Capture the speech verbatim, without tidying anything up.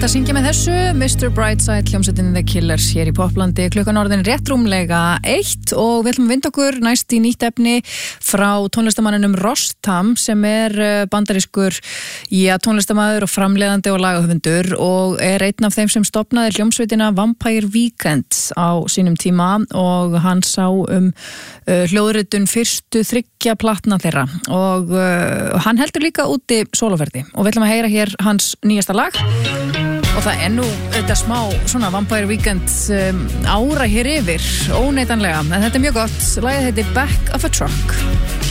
að syngja með þessu mister Brightside, hljómsveitin The Killers hér í Poplandi, klukkan orðin rétt rúmlega eitt og við ætlum að vinda okkur næst í nýtt efni frá tónlistamanninum Rostam sem er bandarískur ja, tónlistamaður og framleiðandi og lagahöfundur og er einn af þeim sem stofnaði hljómsveitina Vampire Weekend á sínum tíma og hann sá um uh, hljóðritun fyrstu þriggja platna þeirra og uh, hann heldur líka úti sóloferði og við ætlum að heyra hér hans nýjasta lag og það er nú þetta smá svona Vampire Weekend um, ára hér yfir óneitanlega, en þetta er mjög gott. Lagið heitir Back of a Truck.